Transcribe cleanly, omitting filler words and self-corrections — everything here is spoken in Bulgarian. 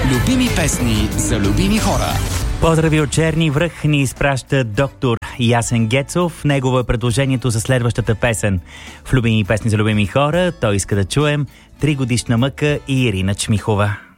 Любими песни за любими хора. Поздрави от Черни връх ни изпраща доктор Ясен Гецов. Негово е предложението за следващата песен. В Любими песни за любими хора той иска да чуем 3 годишна мъка и Ирина Чмихова.